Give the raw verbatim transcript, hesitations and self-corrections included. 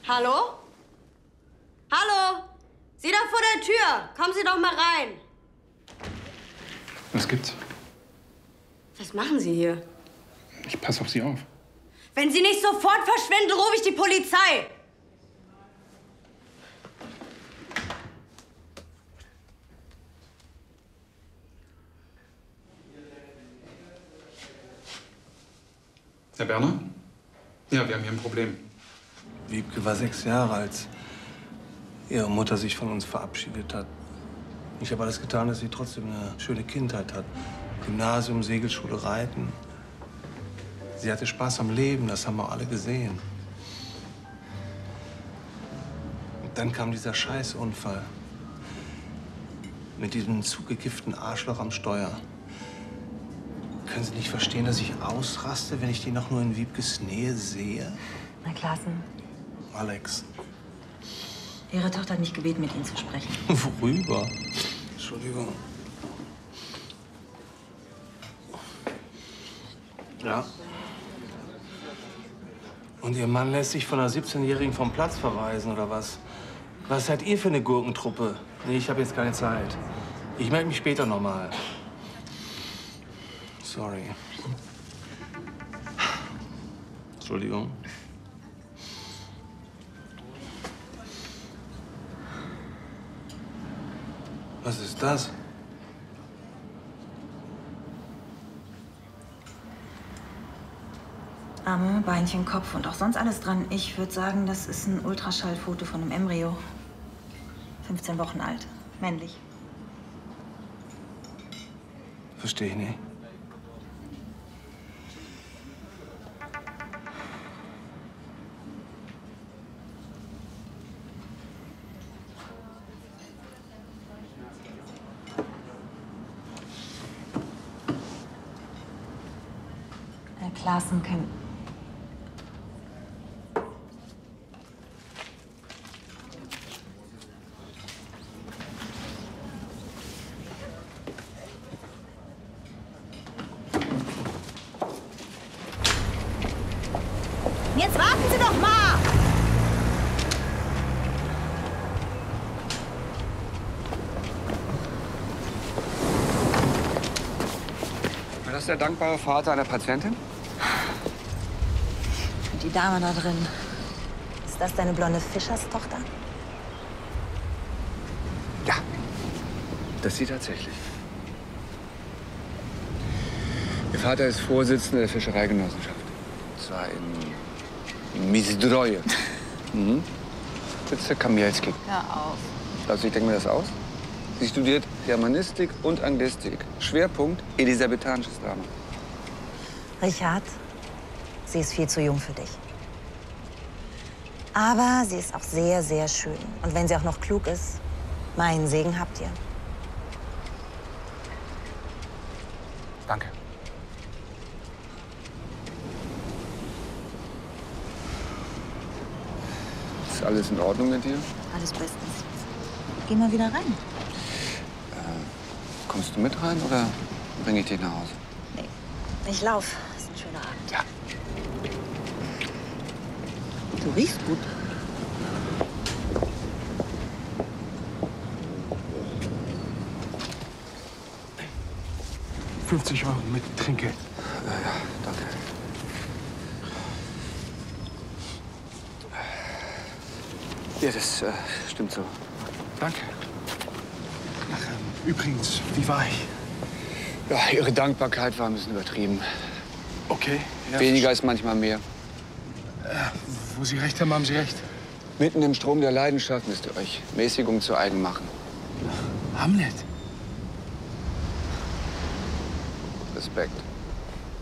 Hallo? Hallo? Sie da vor der Tür. Kommen Sie doch mal rein. Was gibt's? Was machen Sie hier? Ich passe auf Sie auf. Wenn Sie nicht sofort verschwinden, rufe ich die Polizei. Herr Berner? Ja, wir haben hier ein Problem. Wiebke war sechs Jahre, als ihre Mutter sich von uns verabschiedet hat. Ich habe alles getan, dass sie trotzdem eine schöne Kindheit hat. Gymnasium, Segelschule, Reiten. Sie hatte Spaß am Leben, das haben wir alle gesehen. Und dann kam dieser Scheißunfall. Mit diesem zugekifften Arschloch am Steuer. Können Sie nicht verstehen, dass ich ausraste, wenn ich die noch nur in Wiebkes Nähe sehe? Na, Klassen. Alex. Ihre Tochter hat mich gebeten, mit Ihnen zu sprechen. Worüber? Entschuldigung. Ja. Und Ihr Mann lässt sich von einer siebzehnjährigen vom Platz verweisen, oder was? Was seid ihr für eine Gurkentruppe? Nee, ich habe jetzt keine Zeit. Ich melde mich später noch mal. Sorry. Entschuldigung. Was ist das? Arme, Beinchen, Kopf und auch sonst alles dran. Ich würde sagen, das ist ein Ultraschallfoto von einem Embryo. fünfzehn Wochen alt. Männlich. Verstehe ich nicht. Herr Klaassen können. Jetzt warten Sie doch mal! War das der dankbare Vater einer Patientin? Und die Dame da drin. Ist das deine blonde Fischerstochter? Ja, das ist sie tatsächlich. Ihr Vater ist Vorsitzender der Fischereigenossenschaft. Und zwar in Mizdroje. Mhm. Sitze Kamielski. Hör auf. Also ich denke mir das aus. Sie studiert Germanistik und Anglistik. Schwerpunkt elisabethanisches Drama. Richard, sie ist viel zu jung für dich. Aber sie ist auch sehr, sehr schön. Und wenn sie auch noch klug ist, meinen Segen habt ihr. Danke. Ist alles in Ordnung mit dir? Alles bestens. Geh mal wieder rein. Äh, kommst du mit rein oder bringe ich dich nach Hause? Nee, ich lauf. Ist ein schöner Abend. Ja. Du riechst gut. fünfzig Euro mit Trinkgeld. Äh, ja, danke. Ja, das äh, stimmt so. Danke. Ach, ähm, übrigens, wie war ich? Ja, Ihre Dankbarkeit war ein bisschen übertrieben. Okay. Ja, Weniger ist manchmal mehr. Äh, wo Sie recht haben, haben Sie recht. Mitten im Strom der Leidenschaft müsst ihr euch Mäßigung zu eigen machen. Hamlet. Respekt.